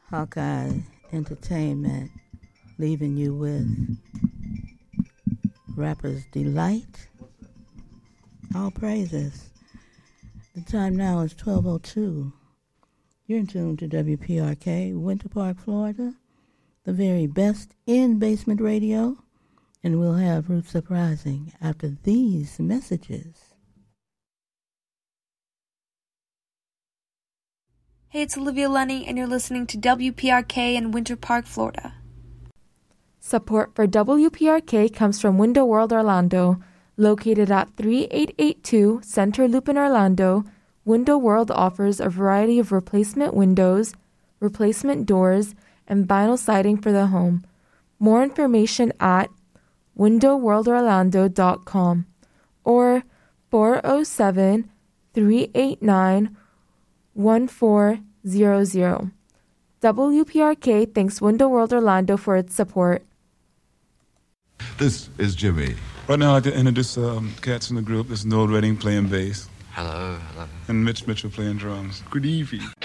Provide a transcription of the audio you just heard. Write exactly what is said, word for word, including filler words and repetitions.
Hawkeye Entertainment, leaving you with Rapper's Delight. All praises. The time now is twelve oh two. You're in tune to W P R K, Winter Park, Florida, the very best in basement radio, and we'll have Roots Uprising after these messages. Hey, it's Olivia Lunny, and you're listening to W P R K in Winter Park, Florida. Support for W P R K comes from Window World Orlando. Located at thirty-eight eighty-two Center Loop in Orlando, Window World offers a variety of replacement windows, replacement doors, and vinyl siding for the home. More information at window world orlando dot com or four oh seven, three eight nine, one four zero zero. W P R K thanks Window World Orlando for its support. This is Jimmy. Right now, I'd like to introduce um, cats in the group. This is Noel Redding playing bass. Hello, hello. And Mitch Mitchell playing drums. Good evening.